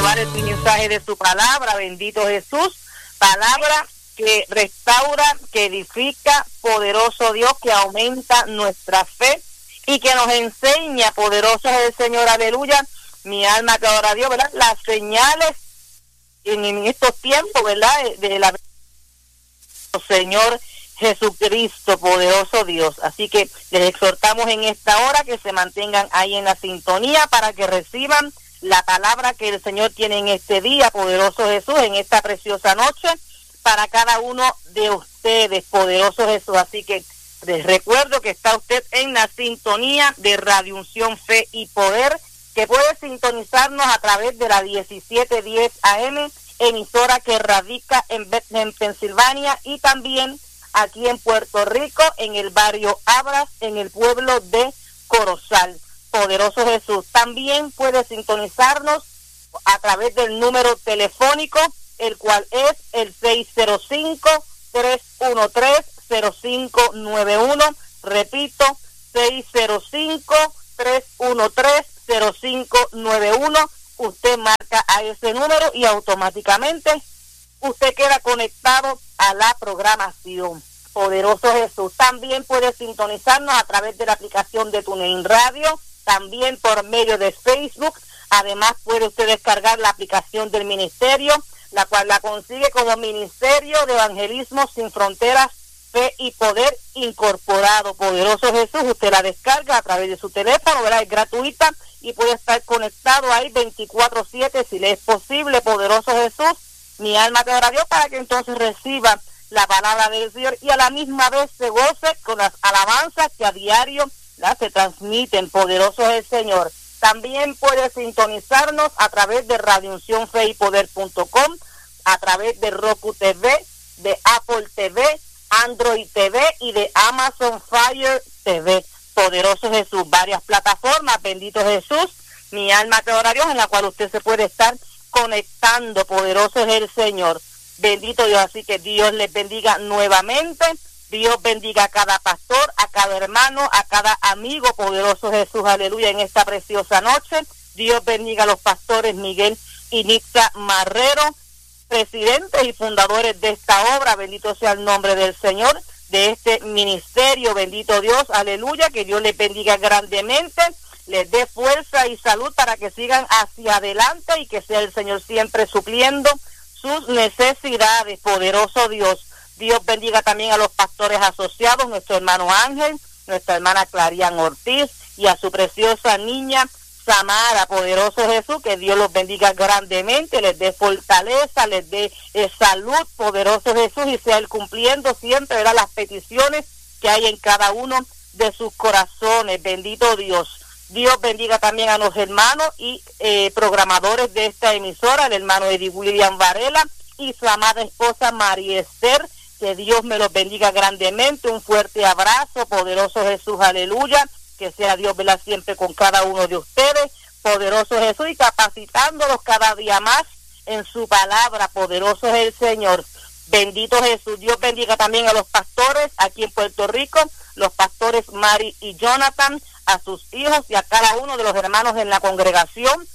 llevar el mensaje de su palabra, bendito Jesús, palabra que restaura, que edifica, poderoso Dios, que aumenta nuestra fe y que nos enseña, poderoso es el Señor, aleluya, mi alma que adora a Dios, ¿verdad? Las señales en estos tiempos, ¿verdad? De la Señor Jesucristo, poderoso Dios. Así que les exhortamos en esta hora que se mantengan ahí en la sintonía para que reciban la palabra que el Señor tiene en este día, poderoso Jesús, en esta preciosa noche, para cada uno de ustedes, poderoso Jesús. Así que les recuerdo que está usted en la sintonía de Radio Unción, Fe y Poder, que puede sintonizarnos a través de la 1710 AM, emisora que radica en Bethlehem, Pensilvania, y también aquí en Puerto Rico, en el barrio Abras, en el pueblo de Corozal. Poderoso Jesús. También puede sintonizarnos a través del número telefónico, el cual es el 605-313-0591. Repito, 605-313-0591. Usted marca a ese número y automáticamente usted queda conectado a la programación. Poderoso Jesús. También puede sintonizarnos a través de la aplicación de TuneIn Radio, también por medio de Facebook. Además puede usted descargar la aplicación del ministerio, la cual la consigue como Ministerio de Evangelismo Sin Fronteras, Fe y Poder Incorporado. Poderoso Jesús, usted la descarga a través de su teléfono, ¿verdad? Es gratuita y puede estar conectado ahí 24/7 si le es posible. Poderoso Jesús, mi alma te adora a Dios, para que entonces reciba la palabra del Señor y a la misma vez se goce con las alabanzas que a diario se transmiten. Poderoso es el Señor. También puede sintonizarnos a través de radiouncionfeypoder.com, a través de Roku TV, de Apple TV, Android TV y de Amazon Fire TV. Poderoso Jesús, varias plataformas, bendito Jesús, mi alma te adora a Dios, en la cual usted se puede estar conectando. Poderoso es el Señor, bendito Dios. Así que Dios les bendiga nuevamente. Dios bendiga a cada pastor, a cada hermano, a cada amigo. Poderoso Jesús, aleluya, en esta preciosa noche. Dios bendiga a los pastores Miguel y Nixa Marrero, presidentes y fundadores de esta obra. Bendito sea el nombre del Señor, de este ministerio. Bendito Dios, aleluya, que Dios les bendiga grandemente, les dé fuerza y salud para que sigan hacia adelante y que sea el Señor siempre supliendo sus necesidades. Poderoso Dios. Dios bendiga también a los pastores asociados, nuestro hermano Ángel, nuestra hermana Clarian Ortiz y a su preciosa niña Samara. Poderoso Jesús, que Dios los bendiga grandemente, les dé fortaleza, les dé salud. Poderoso Jesús, y sea Él cumpliendo siempre, ¿verdad?, las peticiones que hay en cada uno de sus corazones. Bendito Dios. Dios bendiga también a los hermanos y programadores de esta emisora, el hermano Eddie William Varela y su amada esposa María Esther. Que Dios me los bendiga grandemente. Un fuerte abrazo. Poderoso Jesús, aleluya. Que sea Dios, ¿verdad?, siempre con cada uno de ustedes. Poderoso Jesús, y capacitándolos cada día más en su palabra. Poderoso es el Señor. Bendito Jesús. Dios bendiga también a los pastores aquí en Puerto Rico, los pastores Mari y Jonathan, a sus hijos y a cada uno de los hermanos en la congregación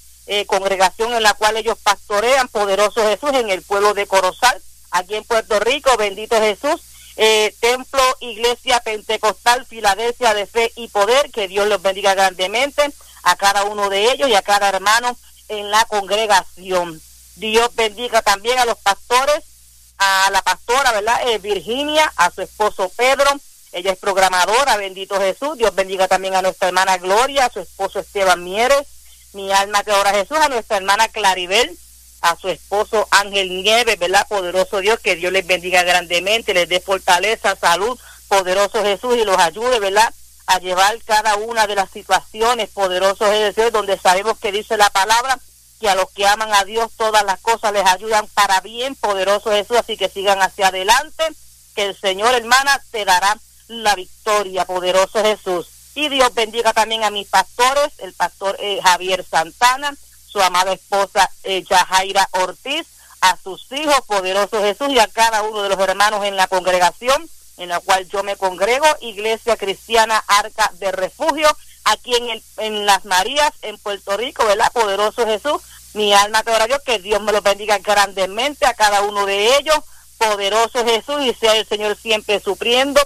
en la cual ellos pastorean. Poderoso Jesús, en el pueblo de Corozal, aquí en Puerto Rico. Bendito Jesús. Templo Iglesia Pentecostal Filadelfia de Fe y Poder. Que Dios los bendiga grandemente a cada uno de ellos y a cada hermano en la congregación. Dios bendiga también a los pastores, a la pastora, ¿verdad?, Virginia, a su esposo Pedro. Ella es programadora. Bendito Jesús. Dios bendiga también a nuestra hermana Gloria, a su esposo Esteban Mieres. Mi alma que adora a Jesús. A nuestra hermana Claribel, a su esposo Ángel Nieves, ¿verdad? Poderoso Dios, que Dios les bendiga grandemente, les dé fortaleza, salud. Poderoso Jesús, y los ayude, ¿verdad?, a llevar cada una de las situaciones. Poderoso es el Señor, donde sabemos que dice la palabra que a los que aman a Dios todas las cosas les ayudan para bien. Poderoso Jesús, así que sigan hacia adelante, que el Señor, hermana, te dará la victoria. Poderoso Jesús. Y Dios bendiga también a mis pastores, el pastor Javier Santana, su amada esposa Yajaira Ortiz, a sus hijos. Poderoso Jesús, y a cada uno de los hermanos en la congregación en la cual yo me congrego, Iglesia Cristiana Arca de Refugio, aquí en Las Marías, en Puerto Rico, ¿verdad? Poderoso Jesús, mi alma te ora a Dios, que Dios me los bendiga grandemente a cada uno de ellos, poderoso Jesús, y sea el Señor siempre supliendo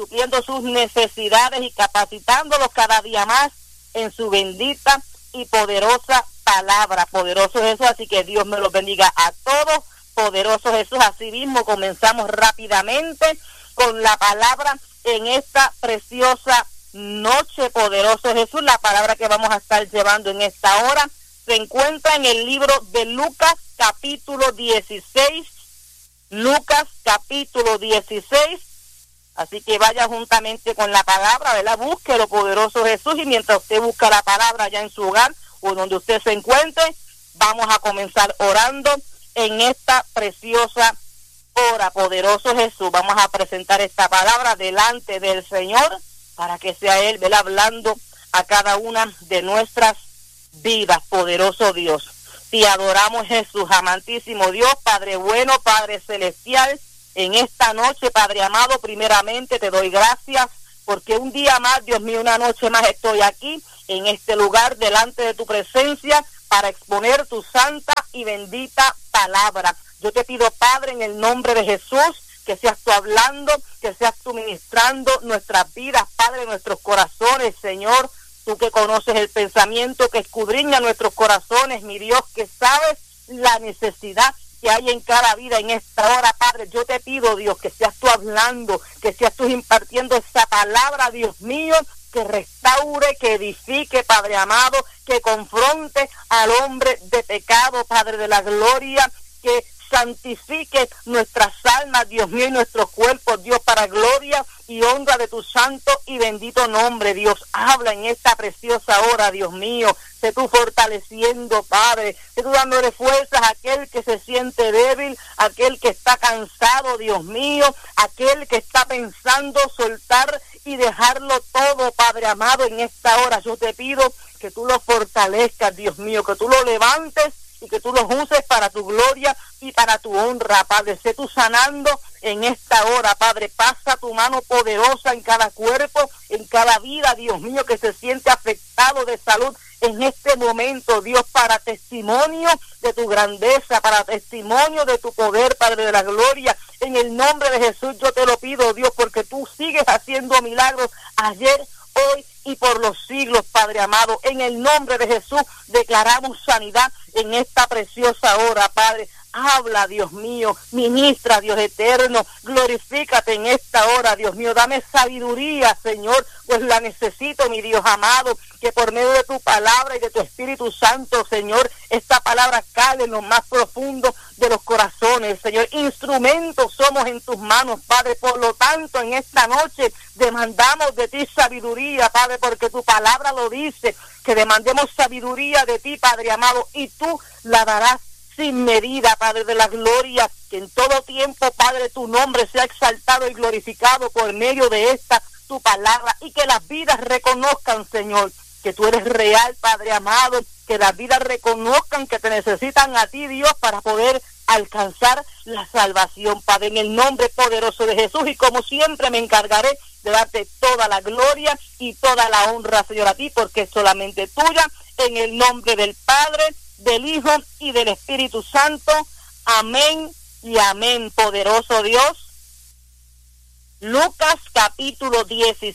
sus necesidades y capacitándolos cada día más en su bendita y poderosa palabra, poderoso Jesús. Así que Dios me los bendiga a todos, poderoso Jesús. Así mismo comenzamos rápidamente con la palabra en esta preciosa noche, poderoso Jesús. La palabra que vamos a estar llevando en esta hora se encuentra en el libro de Lucas capítulo 16, Lucas capítulo 16. Así que vaya juntamente con la palabra, ¿verdad? Búsquelo, poderoso Jesús, y mientras usted busca la palabra allá en su hogar o donde usted se encuentre, vamos a comenzar orando en esta preciosa hora, poderoso Jesús. Vamos a presentar esta palabra delante del Señor para que sea Él, ¿verdad?, hablando a cada una de nuestras vidas, poderoso Dios. Te adoramos, Jesús, amantísimo Dios, Padre bueno, Padre celestial. En esta noche, Padre amado, primeramente te doy gracias porque un día más, Dios mío, una noche más estoy aquí en este lugar delante de tu presencia para exponer tu santa y bendita palabra. Yo te pido, Padre, en el nombre de Jesús, que seas tú hablando, que seas tú ministrando nuestras vidas, Padre, nuestros corazones, Señor, tú que conoces el pensamiento, que escudriña nuestros corazones, mi Dios, que sabes la necesidad que hay en cada vida en esta hora, Padre. Yo te pido, Dios, que seas tú hablando, que seas tú impartiendo esa palabra, Dios mío, que restaure, que edifique, Padre amado, que confronte al hombre de pecado, Padre de la gloria, que santifique nuestras almas, Dios mío, y nuestros cuerpos, Dios, para gloria y honra de tu santo y bendito nombre. Dios, habla en esta preciosa hora, Dios mío. Sé tú fortaleciendo, Padre. Sé tú dándole fuerzas a aquel que se siente débil, aquel que está cansado, Dios mío, aquel que está pensando soltar y dejarlo todo, Padre amado, en esta hora. Yo te pido que tú lo fortalezcas, Dios mío, que tú lo levantes y que tú los uses para tu gloria y para tu honra, Padre. Sé tú sanando en esta hora, Padre. Pasa tu mano poderosa en cada cuerpo, en cada vida, Dios mío, que se siente afectado de salud en este momento, Dios, para testimonio de tu grandeza, para testimonio de tu poder, Padre de la gloria. En el nombre de Jesús yo te lo pido, Dios, porque tú sigues haciendo milagros ayer, hoy y por los siglos, Padre amado. En el nombre de Jesús declaramos sanidad en esta preciosa hora, Padre. Habla, Dios mío, ministra, Dios eterno, glorifícate en esta hora, Dios mío, dame sabiduría, Señor, pues la necesito, mi Dios amado, que por medio de tu palabra y de tu Espíritu Santo, Señor, esta palabra cale en lo más profundo de los corazones, Señor. Instrumentos somos en tus manos, Padre, por lo tanto, en esta noche demandamos de ti sabiduría, Padre, porque tu palabra lo dice, que demandemos sabiduría de ti, Padre amado, y tú la darás sin medida, Padre de la gloria. Que en todo tiempo, Padre, tu nombre sea exaltado y glorificado por medio de esta tu palabra, y que las vidas reconozcan, Señor, que tú eres real, Padre amado, que las vidas reconozcan que te necesitan a ti, Dios, para poder alcanzar la salvación, Padre, en el nombre poderoso de Jesús. Y como siempre me encargaré de darte toda la gloria y toda la honra, Señor, a ti, porque es solamente tuya, en el nombre del Padre, del Hijo y del Espíritu Santo. Amén y amén, poderoso Dios. Lucas capítulo 16,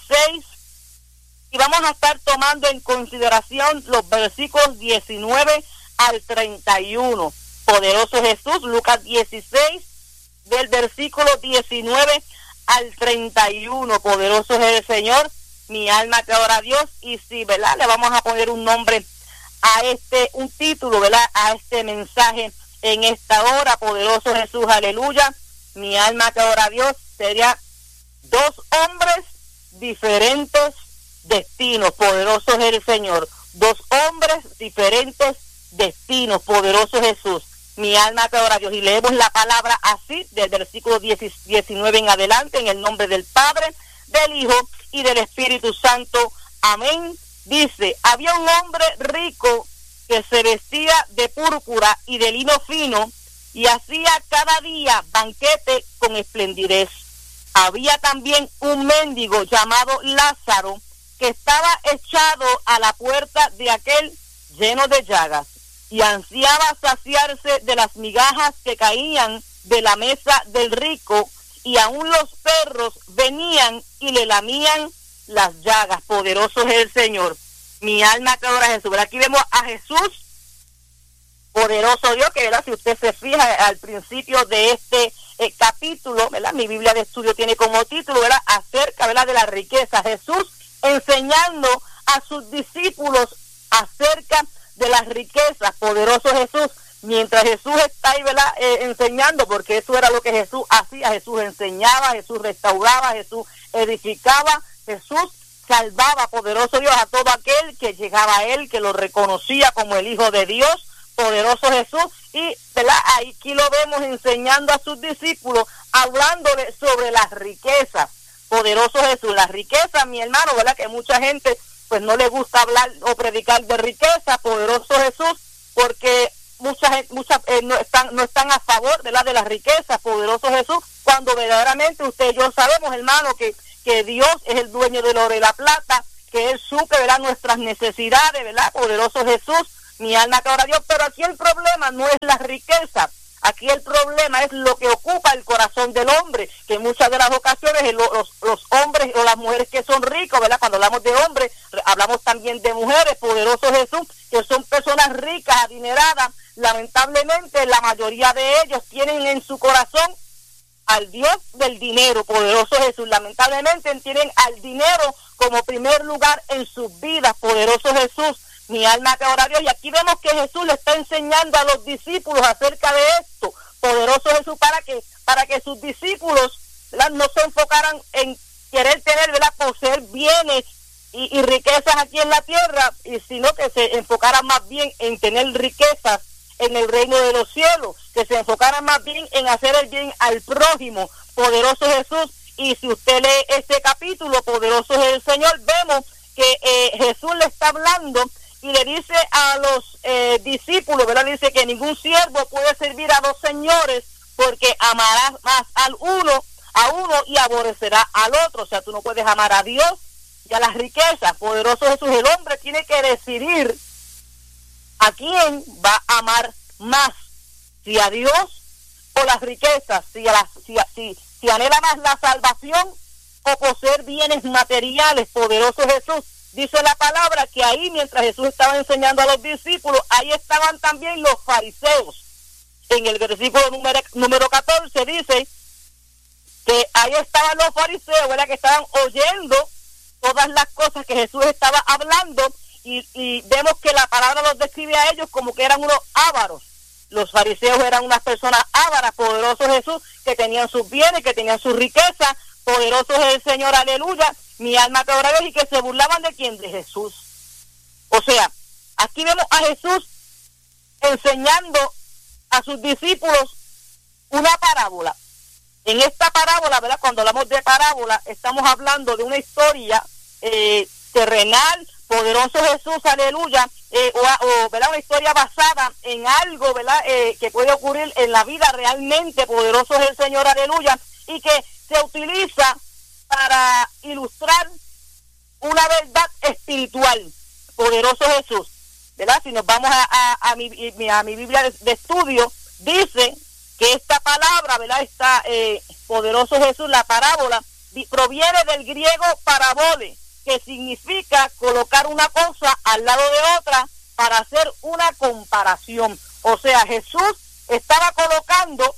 y vamos a estar tomando en consideración los versículos 19 al 31. Poderoso Jesús, Lucas 16, del versículo 19 al 31. Poderoso es el Señor, mi alma te adora a Dios. Y si, ¿verdad?, le vamos a poner un nombre a un título, ¿verdad?, a este mensaje en esta hora. Poderoso Jesús, aleluya, mi alma te adora a Dios. Sería dos hombres, diferentes destinos. Poderoso es el Señor. Dos hombres, diferentes destinos. Poderoso Jesús, mi alma te adora a Dios. Y leemos la palabra así, del versículo 19 en adelante, en el nombre del Padre, del Hijo y del Espíritu Santo. Amén. Dice: había un hombre rico que se vestía de púrpura y de lino fino y hacía cada día banquete con esplendidez. Había también un mendigo llamado Lázaro, que que estaba echado a la puerta de aquel lleno de llagas, y ansiaba saciarse de las migajas que caían de la mesa del rico, y aún los perros venían y le lamían las llagas. Poderoso es el Señor. Mi alma te adora a Jesús. Aquí vemos a Jesús, poderoso Dios, que ¿verdad? Si usted se fija al principio de este capítulo, ¿verdad? Mi Biblia de estudio tiene como título, ¿verdad? Acerca, ¿verdad? De la riqueza. Jesús enseñando a sus discípulos acerca de las riquezas. Poderoso Jesús. Mientras Jesús está ahí, ¿verdad? Enseñando, porque eso era lo que Jesús hacía. Jesús enseñaba, Jesús restauraba, Jesús edificaba, Jesús salvaba, poderoso Dios, a todo aquel que llegaba a él, que lo reconocía como el Hijo de Dios. Poderoso Jesús. Y ¿verdad? Aquí lo vemos enseñando a sus discípulos, hablándole sobre las riquezas. Poderoso Jesús. Las riquezas, mi hermano, ¿verdad? Que mucha gente pues no le gusta hablar o predicar de riqueza. Poderoso Jesús, porque muchas no están a favor, ¿verdad? De las riquezas. Poderoso Jesús, cuando verdaderamente usted y yo sabemos, hermano, que Dios es el dueño del oro y la plata, que Él suple, ¿verdad? Nuestras necesidades, ¿verdad? Poderoso Jesús. Mi alma que ahora Dios, pero aquí el problema no es la riqueza, aquí el problema es lo que ocupa el corazón del hombre, que en muchas de las ocasiones los hombres o las mujeres que son ricos, ¿verdad? Cuando hablamos de hombres, hablamos también de mujeres. Poderoso Jesús, que son personas ricas, adineradas. Lamentablemente la mayoría de ellos tienen en su corazón al Dios del dinero. Poderoso Jesús, lamentablemente tienen al dinero como primer lugar en sus vidas. Poderoso Jesús. Mi alma te adora a Dios. Y aquí vemos que Jesús le está enseñando a los discípulos acerca de esto. Poderoso Jesús, para que sus discípulos, ¿verdad? No se enfocaran en querer tener, ¿verdad? Poseer bienes y riquezas aquí en la tierra, y sino que se enfocaran más bien en tener riquezas en el reino de los cielos, que se enfocaran más bien en hacer el bien al prójimo. Poderoso Jesús. Y si usted lee este capítulo, poderoso es el Señor, vemos que Jesús le está hablando y le dice a los discípulos, ¿verdad? Dice que ningún siervo puede servir a dos señores, porque amará más a uno y aborrecerá al otro. O sea, tú no puedes amar a Dios y a las riquezas. Poderoso Jesús. El hombre tiene que decidir a quién va a amar más, si a Dios o las riquezas, si anhela más la salvación o poseer bienes materiales. Poderoso Jesús. Dice la palabra que ahí, mientras Jesús estaba enseñando a los discípulos, ahí estaban también los fariseos. En el versículo número 14 dice que ahí estaban los fariseos, ¿verdad? Que estaban oyendo todas las cosas que Jesús estaba hablando, y vemos que la palabra los describe a ellos como que eran unos ávaros. Los fariseos eran unas personas ávaras. Poderoso Jesús, que tenían sus bienes, que tenían sus riquezas. Poderoso es el Señor, aleluya. Mi alma te adora a Dios. Y que se burlaban ¿de quién? De Jesús. O sea, aquí vemos a Jesús enseñando a sus discípulos una parábola. En esta parábola, ¿verdad? Cuando hablamos de parábola, estamos hablando de una historia terrenal. Poderoso Jesús, aleluya, ¿verdad? Una historia basada en algo, ¿verdad? Que puede ocurrir en la vida realmente. Poderoso es el Señor, aleluya, y que se utiliza para ilustrar una verdad espiritual. Poderoso Jesús, ¿verdad? Si nos vamos a mi Biblia de estudio, dice que esta palabra, ¿verdad? Está poderoso Jesús, la parábola, proviene del griego parabole, que significa colocar una cosa al lado de otra para hacer una comparación. O sea, Jesús estaba colocando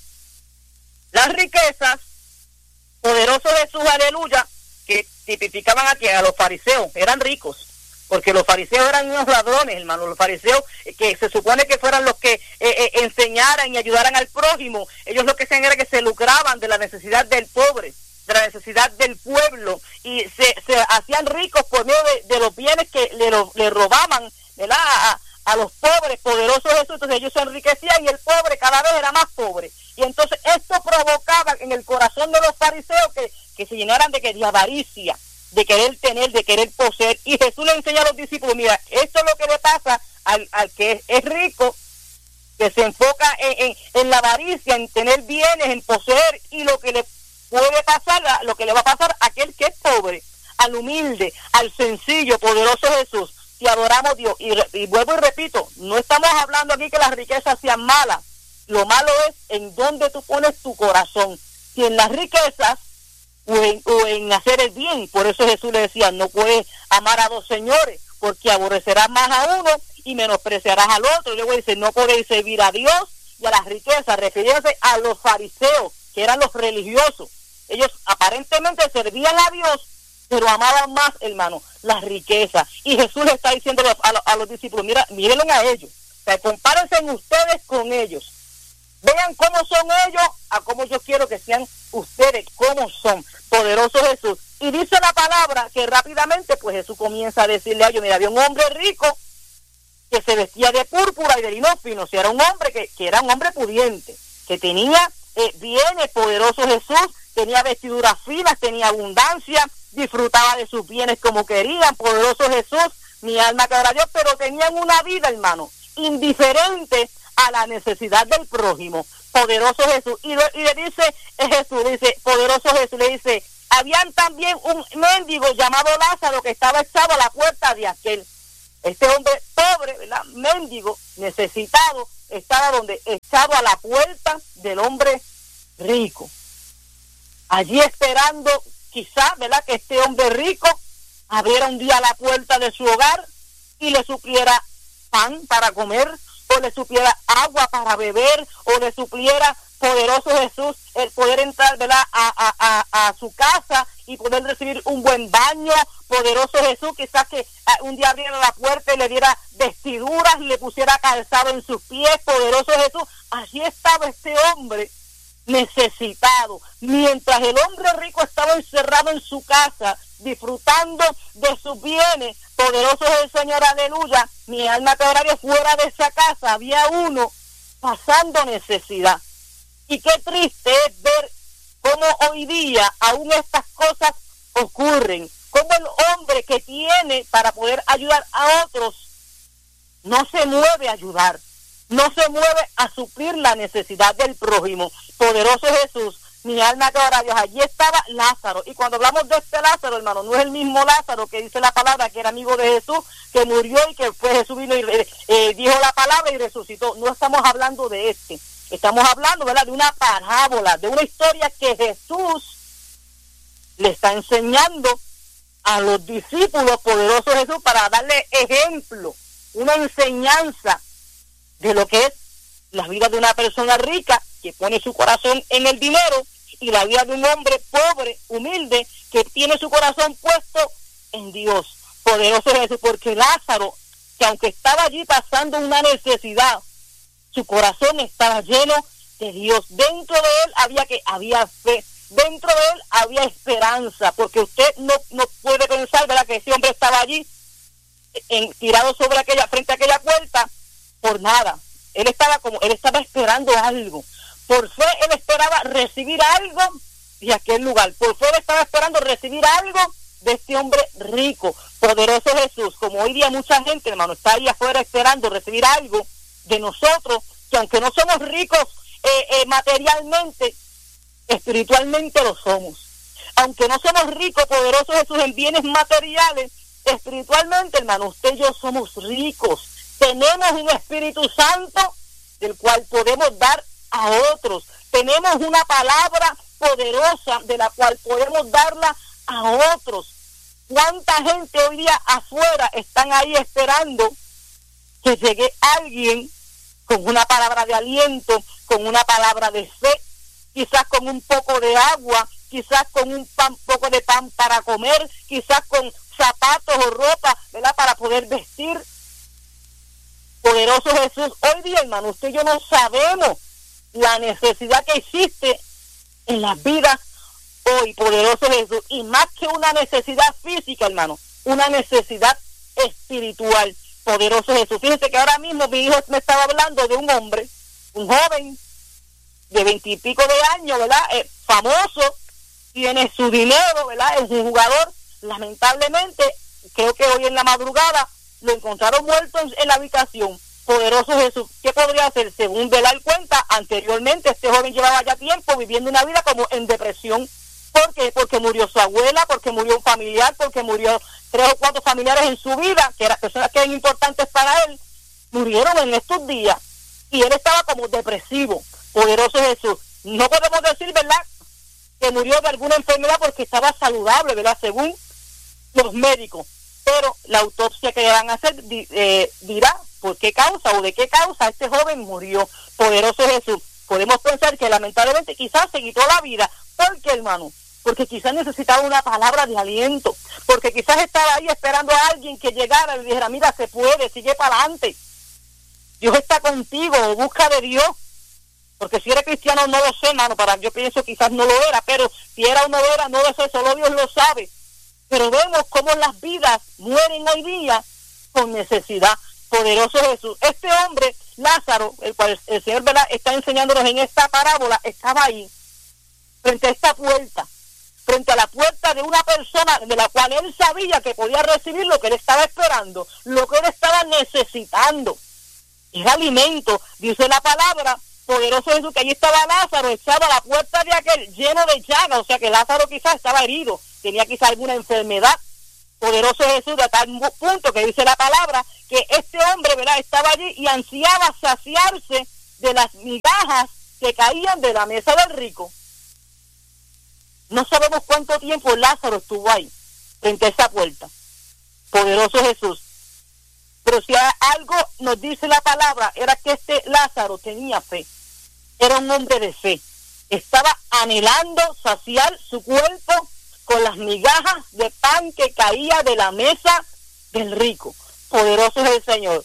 las riquezas, poderoso Jesús, aleluya, que tipificaban aquí a los fariseos. Eran ricos, porque los fariseos eran unos ladrones, hermano. Los fariseos, que se supone que fueran los que enseñaran y ayudaran al prójimo, ellos lo que hacían era que se lucraban de la necesidad del pobre, de la necesidad del pueblo, y se hacían ricos por medio de los bienes que le robaban, ¿verdad? A los pobres. Poderoso Jesús. Entonces ellos se enriquecían y el pobre cada vez era más pobre. Y entonces esto provocaba en el corazón de los fariseos que se llenaran de avaricia, de querer tener, de querer poseer. Y Jesús le enseña a los discípulos, mira, esto es lo que le pasa al que es rico, que se enfoca en la avaricia, en tener bienes, en poseer, y lo que le puede pasar, lo que le va a pasar a aquel que es pobre, al humilde, al sencillo, poderoso Jesús. Te adoramos, Dios. Y vuelvo y repito, no estamos hablando aquí que las riquezas sean malas. Lo malo es en dónde tú pones tu corazón. Si en las riquezas o en hacer el bien. Por eso Jesús le decía, no puedes amar a dos señores, porque aborrecerás más a uno y menospreciarás al otro. Y luego dice, no podéis servir a Dios y a las riquezas, refiriéndose a los fariseos, que eran los religiosos. Ellos aparentemente servían a Dios, pero amaban más, hermano, las riquezas. Y Jesús le está diciendo a los discípulos, mírenlo a ellos, o sea, compárense ustedes con ellos. Vean cómo son ellos, a cómo yo quiero que sean ustedes, cómo son. Poderoso Jesús. Y dice la palabra que rápidamente, pues Jesús comienza a decirle a ellos, mira, había un hombre rico que se vestía de púrpura y de lino fino. O sea, era un hombre que era un hombre pudiente, que tenía bienes. Poderoso Jesús, tenía vestiduras finas, tenía abundancia, disfrutaba de sus bienes como querían. Poderoso Jesús, mi alma que adora a Dios, pero tenían una vida, hermano, indiferente a la necesidad del prójimo. Poderoso Jesús. Y le dice Jesús, dice, poderoso Jesús, le dice, habían también un mendigo llamado Lázaro que estaba echado a la puerta de aquel. Este hombre pobre, ¿verdad? Mendigo, necesitado, estaba donde, echado a la puerta del hombre rico. Allí esperando, quizás, ¿verdad?, que este hombre rico abriera un día la puerta de su hogar y le supliera pan para comer, o le supliera agua para beber, o le supliera, poderoso Jesús, el poder entrar, ¿verdad?, a su casa y poder recibir un buen baño. Poderoso Jesús, quizás que un día abriera la puerta y le diera vestiduras y le pusiera calzado en sus pies. Poderoso Jesús, allí estaba este hombre necesitado, mientras el hombre rico estaba encerrado en su casa disfrutando de sus bienes. Poderoso es el Señor, aleluya. Mi alma te adora, fuera de esa casa había uno pasando necesidad. Y qué triste es ver cómo hoy día aún estas cosas ocurren, cómo el hombre que tiene para poder ayudar a otros no se mueve a ayudar, no se mueve a suplir la necesidad del prójimo. Poderoso Jesús, mi alma te adora a Dios. Allí estaba Lázaro, y cuando hablamos de este Lázaro, hermano, no es el mismo Lázaro que dice la palabra que era amigo de Jesús, que murió y que después Jesús vino y dijo la palabra y resucitó. No estamos hablando de este, estamos hablando, ¿verdad?, de una parábola, de una historia que Jesús le está enseñando a los discípulos. Poderoso Jesús, para darle ejemplo, una enseñanza de lo que es la vida de una persona rica que pone su corazón en el dinero, y la vida de un hombre pobre, humilde, que tiene su corazón puesto en Dios. Poderoso Jesús, porque Lázaro, que aunque estaba allí pasando una necesidad, su corazón estaba lleno de Dios. Dentro de él había fe, dentro de él había esperanza, porque usted no puede pensar, ¿verdad?, que ese hombre estaba allí tirado frente a aquella puerta por nada. Él estaba esperando algo. Por fe él esperaba recibir algo de aquel lugar. Por fe él estaba esperando recibir algo de este hombre rico. Poderoso Jesús, como hoy día mucha gente, hermano, está ahí afuera esperando recibir algo de nosotros, que aunque no somos ricos materialmente, espiritualmente lo somos. Aunque no somos ricos, poderoso Jesús, en bienes materiales, espiritualmente, hermano, usted y yo somos ricos. Tenemos un Espíritu Santo del cual podemos dar a otros. Tenemos una palabra poderosa de la cual podemos darla a otros. ¿Cuánta gente hoy día afuera están ahí esperando que llegue alguien con una palabra de aliento, con una palabra de fe, quizás con un poco de agua, quizás con un poco de pan para comer, quizás con zapatos o ropa, ¿verdad?, para poder vestir? Poderoso Jesús, hoy día, hermano, usted y yo no sabemos la necesidad que existe en las vidas hoy. Poderoso Jesús, y más que una necesidad física, hermano, una necesidad espiritual. Poderoso Jesús. Fíjense que ahora mismo mi hijo me estaba hablando de un hombre, un joven de 20 y pico de años, ¿verdad?, famoso, tiene su dinero, ¿verdad?, es un jugador. Lamentablemente, creo que hoy en la madrugada lo encontraron muerto en la habitación. Poderoso Jesús, ¿qué podría hacer? Según Velar cuenta, anteriormente este joven llevaba ya tiempo viviendo una vida como en depresión. ¿Por qué? Porque murió su abuela, porque murió un familiar, porque murió 3 o 4 familiares en su vida, que eran personas que eran importantes para él, murieron en estos días. Y él estaba como depresivo. Poderoso Jesús. No podemos decir, ¿verdad?, que murió de alguna enfermedad porque estaba saludable, ¿verdad?, según los médicos. Pero la autopsia que le van a hacer dirá por qué causa o de qué causa este joven murió. Poderoso Jesús. Podemos pensar que lamentablemente quizás se quitó la vida. ¿Por qué, hermano? Porque quizás necesitaba una palabra de aliento, porque quizás estaba ahí esperando a alguien que llegara y le dijera, mira, se puede, sigue para adelante, Dios está contigo, busca de Dios. Porque si era cristiano no lo sé, hermano, yo pienso quizás no lo era, pero si era o no era, no lo sé, solo Dios lo sabe. Pero vemos cómo las vidas mueren hoy día con necesidad. Poderoso Jesús. Este hombre, Lázaro, el cual el Señor, ¿verdad?, está enseñándonos en esta parábola, estaba ahí, frente a esta puerta, frente a la puerta de una persona de la cual él sabía que podía recibir lo que él estaba esperando, lo que él estaba necesitando. Era alimento, dice la palabra, poderoso Jesús, que allí estaba Lázaro echado a la puerta de aquel, lleno de llagas, o sea que Lázaro quizás estaba herido, tenía quizás alguna enfermedad. Poderoso Jesús, de tal punto que dice la palabra que este hombre, ¿verdad?, estaba allí y ansiaba saciarse de las migajas que caían de la mesa del rico. No sabemos cuánto tiempo Lázaro estuvo ahí, frente a esa puerta. Poderoso Jesús. Pero si algo nos dice la palabra, era que este Lázaro tenía fe. Era un hombre de fe. Estaba anhelando saciar su cuerpo con las migajas de pan que caía de la mesa del rico. Poderoso es el Señor.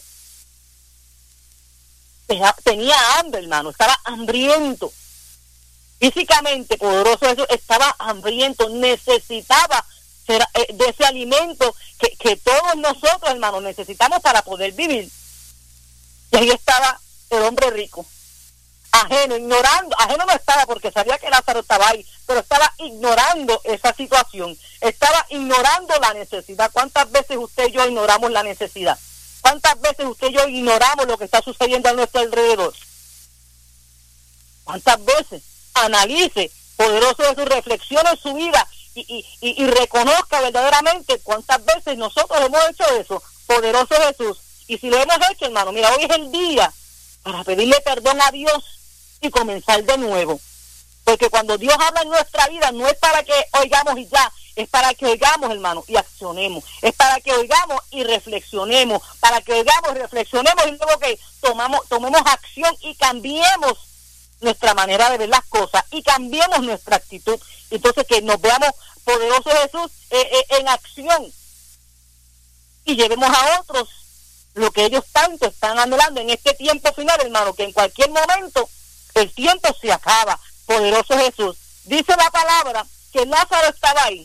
Tenía hambre, hermano, estaba hambriento. Físicamente, poderoso Jesús, estaba hambriento, necesitaba de ese alimento que todos nosotros, hermanos, necesitamos para poder vivir. Y ahí estaba el hombre rico, ajeno, ignorando, ajeno no estaba porque sabía que Lázaro estaba ahí, pero estaba ignorando esa situación, estaba ignorando la necesidad. ¿Cuántas veces usted y yo ignoramos la necesidad? ¿Cuántas veces usted y yo ignoramos lo que está sucediendo a nuestro alrededor? ¿Cuántas veces? Analice, poderoso de su reflexión en su vida y reconozca verdaderamente cuántas veces nosotros hemos hecho eso. Poderoso Jesús. Y si lo hemos hecho, hermano, mira, hoy es el día para pedirle perdón a Dios y comenzar de nuevo. Porque cuando Dios habla en nuestra vida no es para que oigamos y ya, es para que oigamos, hermano, y accionemos. Es para que oigamos y reflexionemos, para que oigamos, reflexionemos y luego que tomemos acción y cambiemos nuestra manera de ver las cosas y cambiemos nuestra actitud. Entonces que nos veamos, poderoso Jesús, en acción y llevemos a otros lo que ellos tanto están anhelando en este tiempo final, hermano, que en cualquier momento el tiempo se acaba. Poderoso Jesús. Dice la palabra que Lázaro estaba ahí,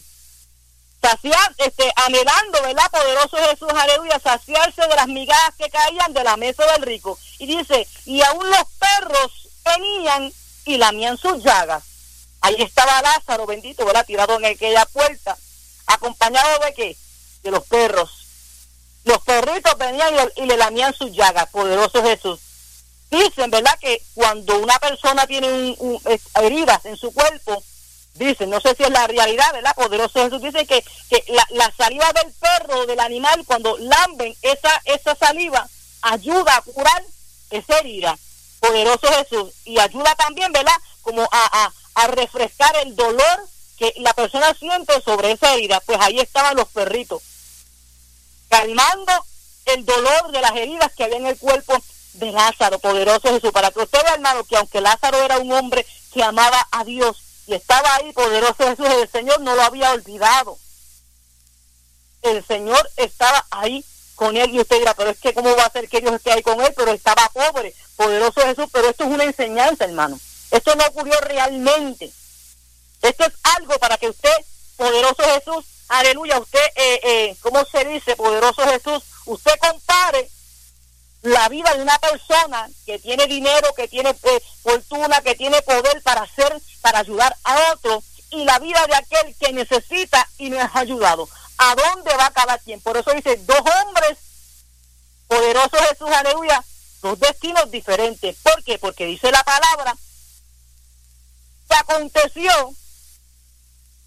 anhelando, ¿verdad? Poderoso Jesús, aleluya, saciarse de las migajas que caían de la mesa del rico. Y dice, y aún los perros venían y lamían sus llagas. Ahí estaba Lázaro, bendito, ¿verdad?, tirado en aquella puerta, acompañado de ¿qué? De los perros. Los perritos venían y le lamían sus llagas. Poderoso Jesús. Dicen, ¿verdad?, que cuando una persona tiene heridas en su cuerpo, dicen, no sé si es la realidad, ¿verdad? Poderoso Jesús dice que la saliva del perro, del animal, cuando lamben esa saliva, ayuda a curar esa herida. Poderoso Jesús. Y ayuda también, ¿verdad?, como a refrescar el dolor que la persona siente sobre esa herida. Pues ahí estaban los perritos, calmando el dolor de las heridas que había en el cuerpo de Lázaro. Poderoso Jesús. Para que usted vea, hermano, que aunque Lázaro era un hombre que amaba a Dios y estaba ahí, poderoso Jesús, el Señor no lo había olvidado. El Señor estaba ahí con él. Y usted dirá, pero es que ¿cómo va a ser que Dios esté ahí con él? Pero estaba pobre. Poderoso Jesús. Pero esto es una enseñanza, hermano. Esto no ocurrió realmente. Esto es algo para que usted, poderoso Jesús, aleluya, usted, ¿cómo se dice? Poderoso Jesús, usted compare la vida de una persona que tiene dinero, que tiene fortuna, que tiene poder para ayudar a otro, y la vida de aquel que necesita y no es ayudado. ¿A dónde va cada quien? Por eso dice, dos hombres, poderoso Jesús, aleluya, dos destinos diferentes. ¿Por qué? Porque dice la palabra, que aconteció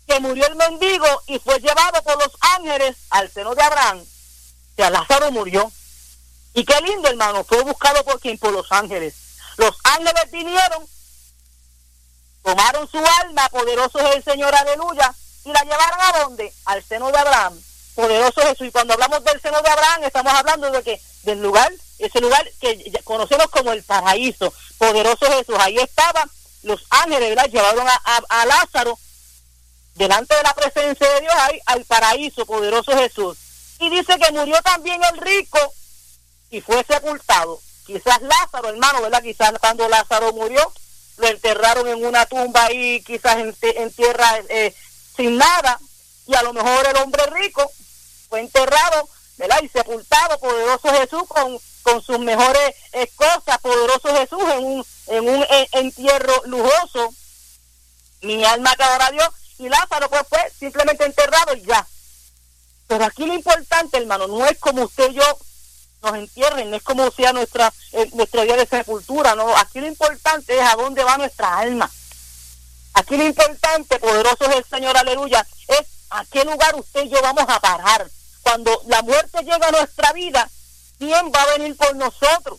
que murió el mendigo y fue llevado por los ángeles al seno de Abraham. O sea, Lázaro murió. Y qué lindo, hermano, fue buscado por quién, por los ángeles. Los ángeles vinieron, tomaron su alma, poderoso es el Señor, aleluya, y la llevaron ¿a dónde? Al seno de Abraham. Poderoso Jesús. Y cuando hablamos del seno de Abraham, estamos hablando de que del lugar, ese lugar que conocemos como el paraíso. Poderoso Jesús. Ahí estaba, los ángeles, ¿verdad? Llevaron a Lázaro delante de la presencia de Dios ahí al paraíso. Poderoso Jesús. Y dice que murió también el rico y fue sepultado. Quizás Lázaro, hermano, ¿verdad? Quizás cuando Lázaro murió, lo enterraron en una tumba ahí, quizás en tierra sin nada, y a lo mejor el hombre rico fue enterrado, ¿verdad? Y sepultado, poderoso Jesús, con sus mejores cosas, poderoso Jesús, en un entierro lujoso. Mi alma que adora a Dios, y Lázaro pues fue simplemente enterrado y ya. Pero aquí lo importante, hermano, no es como usted y yo nos entierren, no es como sea nuestro día de sepultura, no. Aquí lo importante es a dónde va nuestra alma. Aquí lo importante, poderoso es el Señor, aleluya, es a qué lugar usted y yo vamos a parar. Cuando la muerte llega a nuestra vida, ¿quién va a venir por nosotros?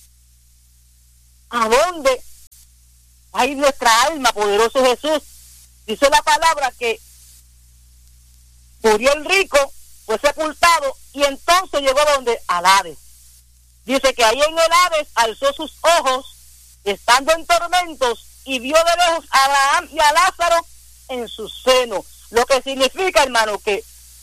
¿A dónde va a ir nuestra alma, poderoso Jesús? Dice la palabra que murió el rico, fue sepultado, y entonces llegó a donde, al Hades. Dice que ahí en el Hades alzó sus ojos, estando en tormentos, y vio de lejos a Abraham y a Lázaro en su seno. Lo que significa, hermano, que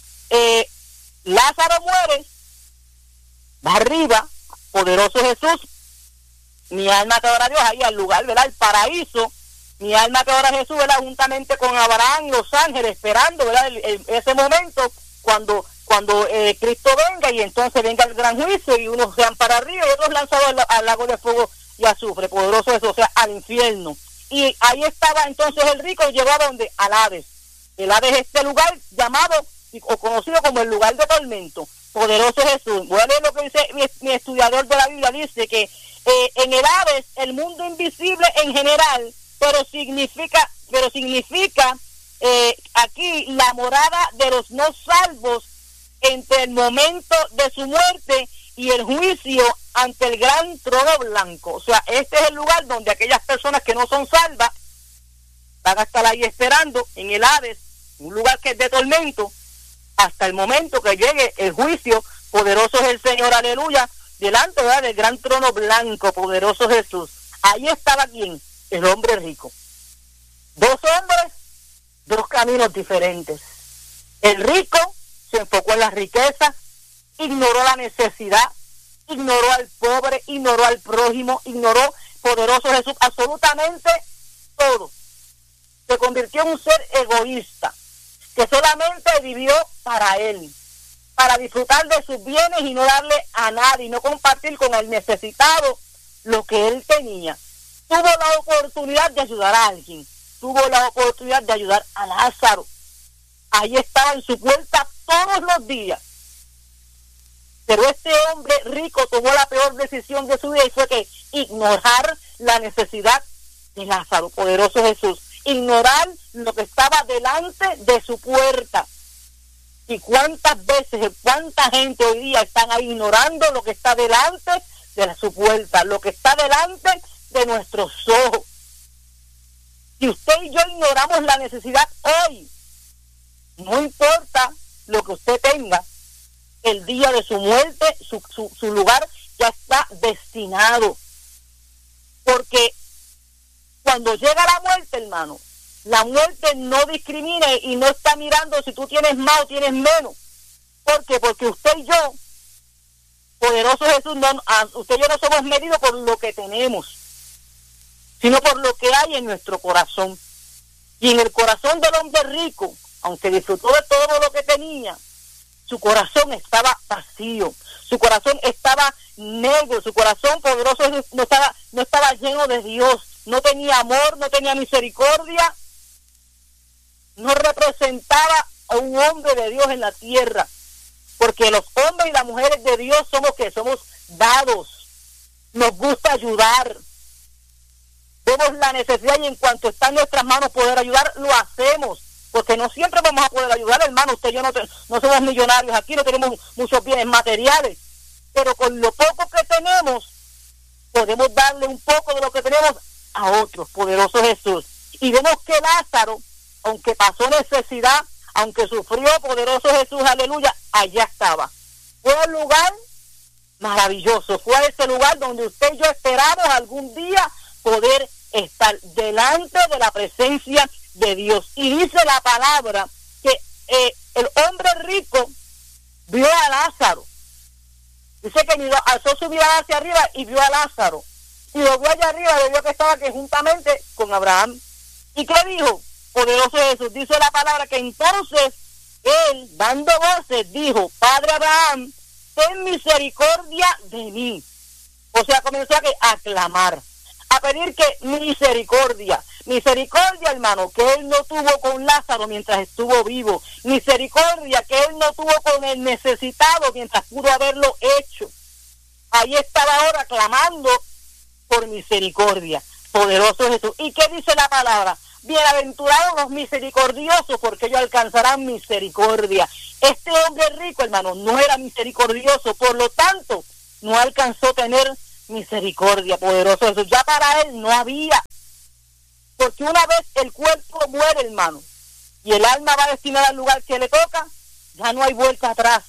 Lázaro muere, va arriba, poderoso Jesús, mi alma te adora a Dios, ahí al lugar, ¿verdad? El paraíso, mi alma te adora a Jesús, ¿verdad? Juntamente con Abraham y los ángeles, esperando, ¿verdad? Ese momento cuando Cristo venga, y entonces venga el gran juicio, y unos sean para arriba y otros lanzados al lago de fuego y azufre, poderoso Jesús, o sea, al infierno. Y ahí estaba entonces el rico, y llegó a donde, al Hades. El Hades es este lugar llamado o conocido como el lugar de tormento. Poderoso Jesús. Voy a leer lo que dice mi estudiador de la Biblia. Dice que en el Hades, el mundo invisible en general, pero significa aquí la morada de los no salvos entre el momento de su muerte y el juicio ante el gran trono blanco. O sea, este es el lugar donde aquellas personas que no son salvas van a estar ahí esperando en el Hades, un lugar que es de tormento, hasta el momento que llegue el juicio. Poderoso es el Señor, aleluya, delante, ¿verdad?, del gran trono blanco, poderoso Jesús. Ahí estaba ¿quién? El hombre rico. Dos hombres, dos caminos diferentes. El rico se enfocó en la riqueza, ignoró la necesidad, ignoró al pobre, ignoró al prójimo, ignoró, poderoso Jesús, absolutamente todo. Se convirtió en un ser egoísta, que solamente vivió para él, para disfrutar de sus bienes y no darle a nadie, y no compartir con el necesitado lo que él tenía. Tuvo la oportunidad de ayudar a alguien, tuvo la oportunidad de ayudar a Lázaro. Ahí estaba en su puerta todos los días. Pero este hombre rico tomó la peor decisión de su vida, y fue que ignorar la necesidad de Lázaro, poderoso Jesús. Ignorar lo que estaba delante de su puerta. Y cuántas veces, cuánta gente hoy día están ahí ignorando lo que está delante de su puerta, lo que está delante de nuestros ojos. Si usted y yo ignoramos la necesidad hoy, no importa lo que usted tenga, el día de su muerte, su lugar ya está destinado. Porque cuando llega la muerte, hermano, la muerte no discrimina y no está mirando si tú tienes más o tienes menos. ¿Por qué? Porque usted y yo, poderoso Jesús, usted y yo no somos medidos por lo que tenemos, sino por lo que hay en nuestro corazón. Y en el corazón del hombre rico, aunque disfrutó de todo lo que tenía, su corazón estaba vacío, su corazón estaba negro, su corazón, poderoso, no estaba lleno de Dios, no tenía amor, no tenía misericordia, no representaba a un hombre de Dios en la tierra. Porque los hombres y las mujeres de Dios somos ¿qué? Somos dados, nos gusta ayudar, vemos la necesidad y en cuanto está en nuestras manos poder ayudar, lo hacemos. porque no siempre vamos a poder ayudar, hermano. Usted y yo no somos millonarios aquí, no tenemos muchos bienes materiales, pero con lo poco que tenemos, podemos darle un poco de lo que tenemos a otros, poderoso Jesús. Y vemos que Lázaro, aunque pasó necesidad, aunque sufrió, poderoso Jesús, aleluya, allá estaba. Fue un lugar maravilloso, fue a ese lugar donde usted y yo esperamos algún día poder estar delante de la presencia de Dios. Y dice la palabra que el hombre rico vio a Lázaro. Dice que alzó su mirada hacia arriba y vio a Lázaro. Y lo vio allá arriba, le vio que estaba que juntamente con Abraham. ¿Y qué dijo? Poderoso Jesús. Dice la palabra que entonces él, dando voces, dijo: Padre Abraham, ten misericordia de mí. O sea, comenzó a clamar, a pedir que misericordia, hermano, que él no tuvo con Lázaro mientras estuvo vivo, misericordia que él no tuvo con el necesitado mientras pudo haberlo hecho. Ahí estaba ahora clamando por misericordia, poderoso Jesús. ¿Y qué dice la palabra? Bienaventurados los misericordiosos, porque ellos alcanzarán misericordia. Este hombre rico, hermano, no era misericordioso, por lo tanto, no alcanzó a tener misericordia, poderoso Jesús. Ya para él no había, porque una vez el cuerpo muere, hermano, y el alma va destinada al lugar que le toca, ya no hay vuelta atrás.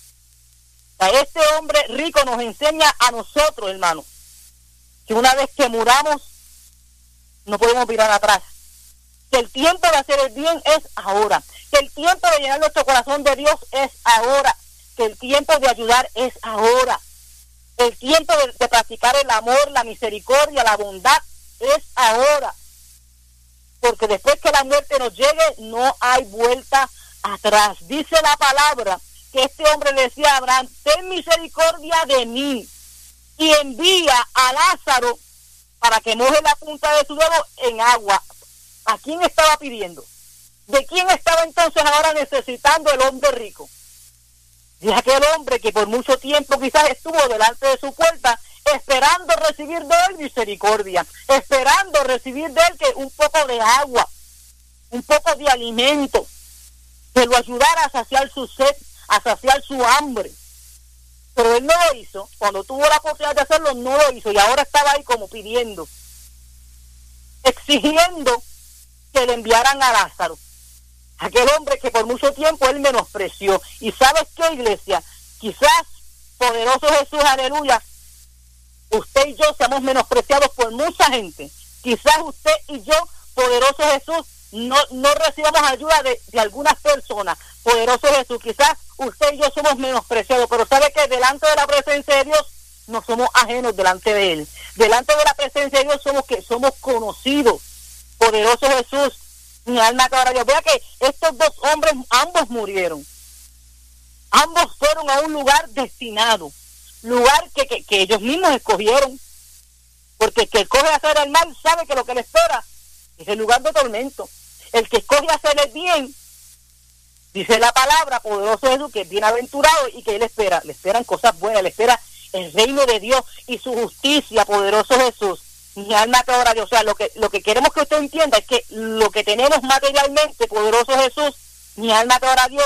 Este hombre rico nos enseña a nosotros, hermano, que una vez que muramos, no podemos mirar atrás. Que el tiempo de hacer el bien es ahora. Que el tiempo de llenar nuestro corazón de Dios es ahora. Que el tiempo de ayudar es ahora. El tiempo de practicar el amor, la misericordia, la bondad es ahora. Porque después que la muerte nos llegue, no hay vuelta atrás. Dice la palabra que este hombre le decía a Abraham: ten misericordia de mí y envía a Lázaro para que moje la punta de su dedo en agua. ¿A quién estaba pidiendo? ¿De quién estaba entonces ahora necesitando el hombre rico? De aquel hombre que por mucho tiempo quizás estuvo delante de su puerta esperando recibir de él misericordia, esperando recibir de él que un poco de agua, un poco de alimento, que lo ayudara a saciar su sed, a saciar su hambre. Pero él no lo hizo. Cuando tuvo la oportunidad de hacerlo, no lo hizo, y ahora estaba ahí como pidiendo, exigiendo que le enviaran a Lázaro, aquel hombre que por mucho tiempo él menospreció. Y ¿sabes qué, iglesia? Quizás, poderoso Jesús, aleluya, usted y yo seamos menospreciados por mucha gente. Quizás usted y yo, poderoso Jesús, no recibamos ayuda de algunas personas. Poderoso Jesús, quizás usted y yo somos menospreciados, pero ¿sabe que delante de la presencia de Dios no somos ajenos delante de Él? Delante de la presencia de Dios somos conocidos. Poderoso Jesús, mi alma te adora a Dios. Vea que estos dos hombres, ambos murieron. Ambos fueron a un lugar destinado, lugar que ellos mismos escogieron. Porque el que escoge hacer el mal sabe que lo que le espera es el lugar de tormento. El que escoge hacer el bien, dice la palabra, poderoso Jesús, que es bienaventurado y que él espera. Le esperan cosas buenas, le espera el reino de Dios y su justicia, poderoso Jesús. Mi alma te adora a Dios. O sea, lo que queremos que usted entienda es que lo que tenemos materialmente, poderoso Jesús, mi alma te adora a Dios,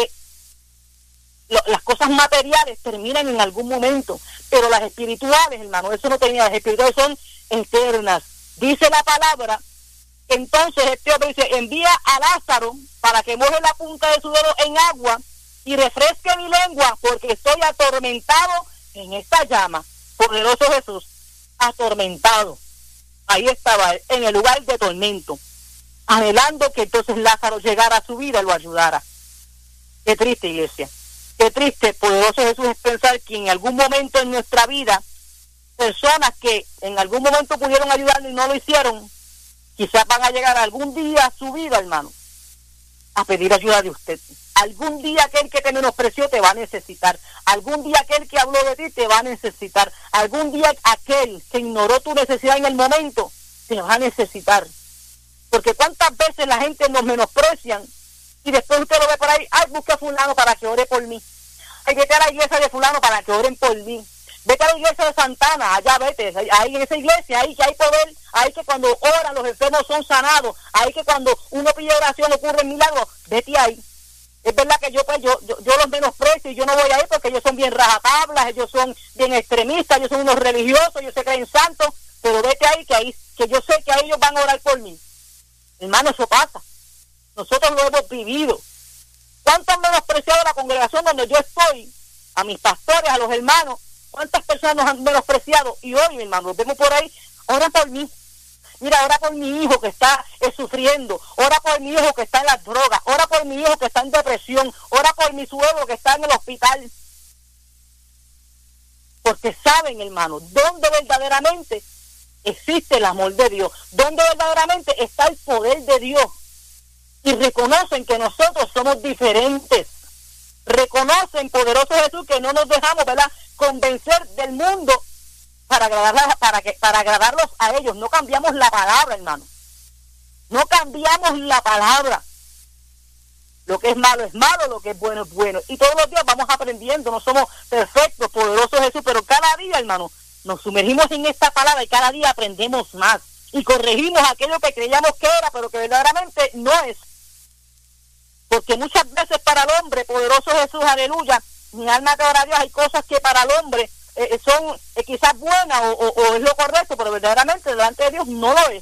las cosas materiales terminan en algún momento, pero las espirituales, hermano, eso no termina. Las espirituales son eternas. Dice la palabra, entonces este hombre dice: envía a Lázaro para que moje la punta de su dedo en agua y refresque mi lengua, porque estoy atormentado en esta llama. Poderoso Jesús, atormentado. Ahí estaba él, en el lugar de tormento, anhelando que entonces Lázaro llegara a su vida y lo ayudara. Qué triste, iglesia. Qué triste, poderoso Jesús, es pensar que en algún momento en nuestra vida, personas que en algún momento pudieron ayudarlo y no lo hicieron, quizás van a llegar algún día a su vida, hermano, a pedir ayuda de usted. Algún día aquel que te menospreció te va a necesitar. Algún día aquel que habló de ti te va a necesitar. Algún día aquel que ignoró tu necesidad en el momento te va a necesitar. Porque cuántas veces la gente nos menosprecian y después usted lo ve por ahí: ay, busque a fulano para que ore por mí. Ay, vete a la iglesia de fulano para que oren por mí. Vete a la iglesia de Santana, allá vete, ahí en esa iglesia, ahí que hay poder, ahí que cuando oran los enfermos son sanados, ahí que cuando uno pide oración ocurren milagros, vete ahí. Es verdad que yo los menosprecio y yo no voy a ir porque ellos son bien rajatablas, ellos son bien extremistas, ellos son unos religiosos, ellos se creen santos, pero vete ahí que yo sé que a ellos van a orar por mí. Hermano, eso pasa. Nosotros lo hemos vivido. ¿Cuánto han menospreciado la congregación donde yo estoy? A mis pastores, a los hermanos. ¿Cuántas personas nos han menospreciado? Y hoy, hermano, los vemos por ahí, ora por mí. Mira, ora por mi hijo que está sufriendo, ora por mi hijo que está en las drogas, ora por mi hijo que está en depresión, ora por mi suegro que está en el hospital. Porque saben, hermano, dónde verdaderamente existe el amor de Dios, dónde verdaderamente está el poder de Dios. Y reconocen que nosotros somos diferentes. Reconocen, poderoso Jesús, que no nos dejamos, ¿verdad?, convencer del mundo para agradarlos a ellos. No cambiamos la palabra, hermano. No cambiamos la palabra. Lo que es malo, lo que es bueno. Y todos los días vamos aprendiendo, no somos perfectos, poderoso Jesús, pero cada día, hermano, nos sumergimos en esta palabra y cada día aprendemos más. Y corregimos aquello que creíamos que era, pero que verdaderamente no es. Porque muchas veces para el hombre, poderoso Jesús, aleluya, mi alma te ora a Dios, hay cosas que para el hombre son quizás buenas o es lo correcto, pero verdaderamente delante de Dios no lo es.